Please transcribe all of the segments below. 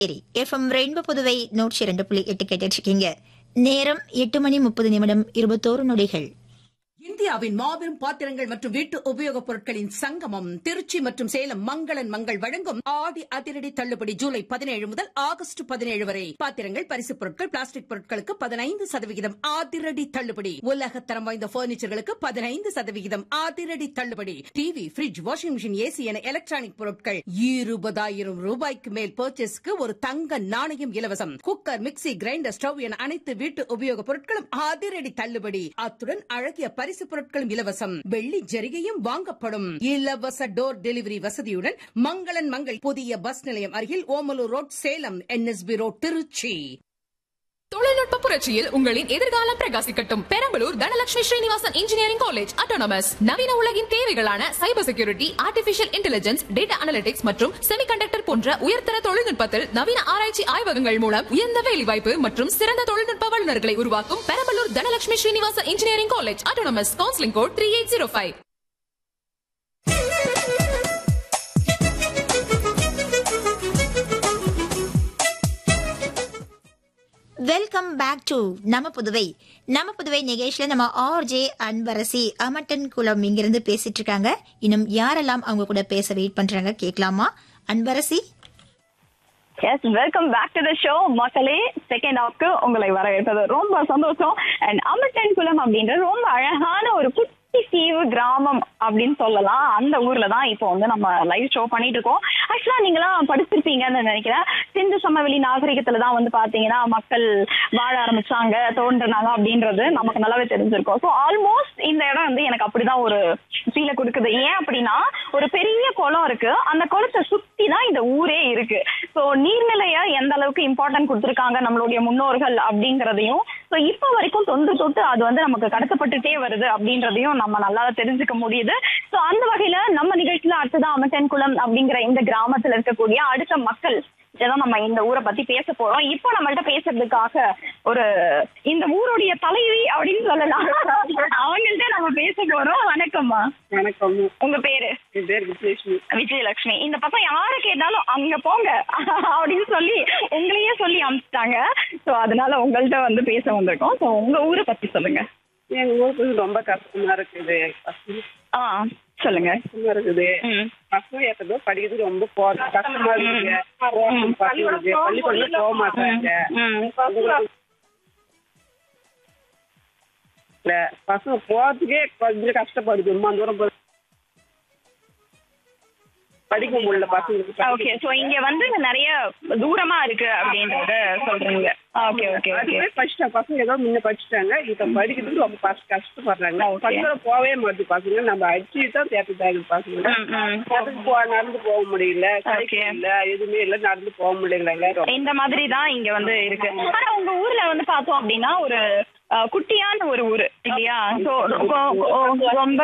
சரி, FM rainbow Puduvai 102.8 கேட்டுட்டு இருக்கீங்க. நேரம் 8:30 21 நொடிகள். இந்தியாவின் மாபெரும் பாத்திரங்கள் மற்றும் வீட்டு உபயோகப் பொருட்களின் சங்கமம் திருச்சி மற்றும் சேலம் மங்களன் மங்கள் வழங்கும் ஆடி அதிரடி தள்ளுபடி ஜூலை 17 முதல் ஆகஸ்ட் 17 வரை. பாத்திரங்கள், பரிசுப் பொருட்கள், பிளாஸ்டிக் பொருட்களுக்கு 15% அதிரடி தள்ளுபடி. உலகத்தரம் வாய்ந்த பர்னிச்சர்களுக்கு 15% அதிரடி தள்ளுபடி. TV, bridge, washing machine, AC என எலக்ட்ரானிக் பொருட்கள் 20,000 ரூபாய்க்கு மேல் பர்ச்சேஸ்க்கு ஒரு தங்க நாணயம் இலவசம். குக்கர், மிக்ஸி, கிரைண்டர், ஸ்டவ் என அனைத்து வீட்டு உபயோகப் பொருட்களும் அதிரடி தள்ளுபடி. அத்துடன் அழகிய பரிசு பொருட்களும் இலவசம். வெள்ளி ஜரிகையும் வாங்கப்படும். இலவச டோர் டெலிவரி வசதியுடன் மங்களன் மங்கள் புதிய பஸ் நிலையம் அருகில் Omalur road, Salem. NSB road, Trichy. தொழில்நுட்ப புரட்சியில் உங்களின் எதிர்காலம் பிரகாசிக்கட்டும். Perambalur Dhanalakshmi Srinivasan engineering college autonomous நவீன உலகின் தேவைகளான cyber security, artificial intelligence, data analytics மற்றும் செமிகண்டக்டர் போன்ற உயர்தர தொழில்நுட்பத்தில் நவீன ஆராய்ச்சி ஆய்வகங்கள் மூலம் உயர்ந்த வேலைவாய்ப்பு மற்றும் சிறந்த தொழில்நுட்ப வல்லுநர்களை உருவாக்கும் Perambalur Dhanalakshmi Srinivasan engineering college autonomous. Counselling code 3805. Welcome back to நம்ம புதுவை நிகழ்ச்சியில நம்ம RJ அன்பரசி அமட்டன் குளம் இங்கிருந்து பேசிட்டு இருக்காங்க. இன்னும் யாரெல்லாம் அவங்க கூட பேச வெயிட் பண்றாங்க கேட்கலாமா? Anbarasi, S, welcome back to the show மக்களே. செகண்ட் ஹாஃப்க்கு உங்களை வரவேற்பது ரொம்ப சந்தோஷம். அண்ட் அமட்டன் குளம் அப்படின்ற ரொம்ப அழகான ஒரு குட்டி தீவு கிராமம் அப்படின்னு சொல்லலாம். அந்த ஊர்ல தான் இப்போ வந்து நம்ம லைவ் ஷோ பண்ணிட்டு இருக்கோம். ஆக்சுவலா நீங்களாம் படிச்சிருப்பீங்கன்னு நினைக்கிறேன். சிந்து சமவெளி நாகரிகத்துல தான் வந்து பாத்தீங்கன்னா மக்கள் வாழ ஆரம்பிச்சாங்க, தோன்றினாங்க அப்படின்றது நமக்கு நல்லாவே தெரிஞ்சிருக்கும். ஸோ ஆல்மோஸ்ட் இந்த இடம் வந்து எனக்கு அப்படிதான் ஒரு ஃபீலை கொடுக்குது. ஏன் அப்படின்னா ஒரு பெரிய குளம் இருக்கு, அந்த குளத்தை சுத்தி தான் இந்த ஊரே இருக்கு. ஸோ நீர்நிலைய எந்த அளவுக்கு இம்பார்ட்டன்ட் கொடுத்துருக்காங்க நம்மளுடைய முன்னோர்கள் அப்படிங்கிறதையும், ஸோ இப்போ வரைக்கும் தொன்று தொட்டு அது வந்து நமக்கு கடத்தப்பட்டுட்டே வருது அப்படின்றதையும் நம்ம நல்லா தெரிஞ்சுக்க முடியுது. ஸோ அந்த வகையில நம்ம நிகழ்ச்சியில அடுத்ததான் அமட்டன் குளம் அப்படிங்கிற இந்த கிராமத்துல இருக்கக்கூடிய அடுத்த மக்கள் இதான் நம்ம இந்த ஊரை பத்தி பேச போறோம். இப்போ நம்மள்ட்ட பேசுறதுக்காக ஒரு இந்த ஊருடைய தலைவி அப்படின்னு சொல்லலாம், அவங்கள்ட்ட நம்ம பேச போறோம். வணக்கம்மா. வணக்கம். உங்க பேரு? விஜயலட்சுமி. இந்த பக்கம் யாரை கேட்டாலும் அங்க போங்க அப்படின்னு சொல்லி உங்களையே சொல்லி அனுப்பிச்சிட்டாங்க. ஸோ அதனால உங்கள்ட்ட வந்து பேச வந்திருக்கோம். ஸோ உங்க ஊரை பத்தி சொல்லுங்க. எங்க ஊருக்கு ரொம்ப கஷ்டமா இருக்குது. சொல்லுங்க. கஷ்டமா இருக்குது. பசங்க எத்ததோ படிக்கிறது ரொம்ப கஷ்டமா இருக்குது. பள்ளிக்கூடம் போக மாட்டாங்க. பசங்க போறதுக்கே கொஞ்சம் கஷ்டப்படுது. ரொம்ப தூரம் படிக்க முடியல பசங்களுக்கு. ஓகே, சோ இங்க வந்து நிறைய தூரமா இருக்கு அப்படின்றத சொல்றீங்க. Okay okay okay. படிச்சிட்டாங்க பசங்க, ஏதோ முன்ன படிச்சுட்டாங்க. இப்ப படிக்கிறதுக்கு ரொம்ப கஷ்டப்படுறாங்க. பசங்க போகவே மாட்டேது பசங்க. நம்ம அடிச்சு தான் சேர்த்துட்டாங்க பசங்க. நடந்து போக முடியல, இல்ல எதுவுமே இல்ல, நடந்து போக முடியல. இந்த மாதிரி தான் இங்க வந்து இருக்கு. ஆனா உங்க ஊர்ல வந்து பார்த்தோம் அப்படின்னா ஒரு குட்டியான ஒரு ஊரு இல்லையா? சோ ரொம்ப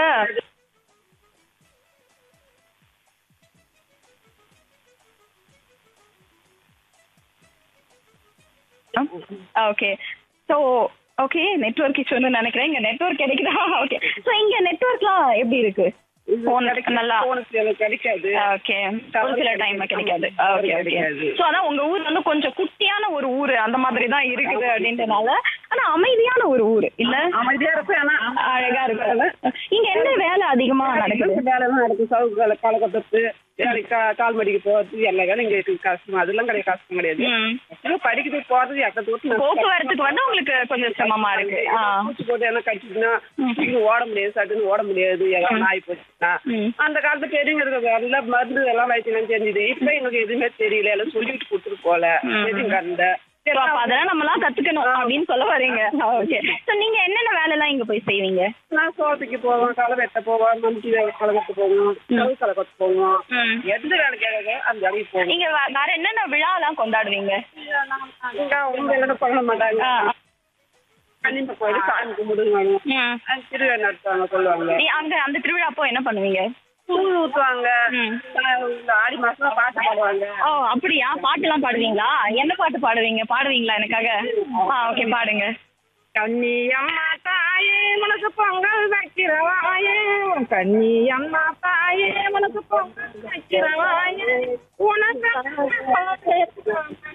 ஓகே. ஸோ ஓகே, நெட்வொர்க் இஷ்யூன்னு நினைக்கிறேன். இங்க நெட்வொர்க் கிடைக்குதா? ஓகே. ஸோ இங்க நெட்வொர்க்லாம் எப்படி இருக்கு? நல்லா கிடைக்காது. ஓகே, ஒரு சில டைம் கிடைக்காது. Okay okay. ஸோ அதான் உங்க ஊர் வந்து கொஞ்சம் குட்டியான ஒரு ஊரு அந்த மாதிரி தான் இருக்குது அப்படின்றனால. ஆனா அமைதியான ஒரு ஊரு இல்ல? அமைதியா இருக்கும், ஆனா அழகா இருக்கு. இங்க என்ன வேலை அதிகமா நடக்குது? வேலை எல்லாம் நடக்கும். சவுக்கு காலகட்டத்து கால் மடிக்கு போறது எல்லா வேலை இங்க இருக்கு. கஷ்டமா அதெல்லாம் கிடையாது, கஷ்டம் கிடையாது. படிக்கிறதுக்கு போறது எத்த தூரத்துல போக்குவரத்துக்கு வந்து உங்களுக்கு கொஞ்சம் சிரமமா இருக்கு. பூச்சி போட்டு என்ன கடிச்சுன்னா ஓட முடியாது, சட்டுன்னு ஓட முடியாது. எல்லாம் நாய் போச்சுன்னா அந்த காலத்து பெரியவங்க இருக்கிற மருந்து எல்லாம் வைக்கணும்னு தெரிஞ்சுது. இப்ப எங்களுக்கு எதுவுமே தெரியல. எல்லாம் சொல்லிட்டு கொடுத்துட்டு போல கண்ட அதெல்லாம் நம்மலாம் கத்துக்கணும் அப்படின்னு சொல்ல வரீங்க. ஓகே. சோ நீங்க என்னென்ன வேலை எல்லாம் இங்க போய் செய்வீங்க? நான் சோத்துக்கு போவோம், களை வெட்ட போவோம், மம்டி களை வெட்ட போவோம், களை கொத்த போவோம். எந்த வேலை கேட்க அந்த வேலைக்கு போவோம். நீங்க வேற என்னென்ன விழா எல்லாம் கொண்டாடுவீங்க? உங்க எல்லாம் பண்ண மாட்டாங்க. கண்டிப்பா போயிட்டு சாமி கும்பிடுவாங்க, திருவிழா நடத்துவாங்க சொல்லுவாங்க. அங்க அந்த திருவிழா அப்போ என்ன பண்ணுவீங்க? கூழ் ஊத்துவாங்க. ஆடி மாசம் பாட்டு பாடுவாங்க. ஓ அப்படியா? பாட்டு எல்லாம் பாடுவீங்களா? என்ன பாட்டு பாடுவீங்களா எனக்காக? ஓகே, பாடுங்க. கன்னி அம்மா தாயே உனக்கு பொங்கல் வைக்கிறவாயே கன்னி அம்மா தாயே உனக்கு பொங்கல் வைக்கிறவாயே உனக்கு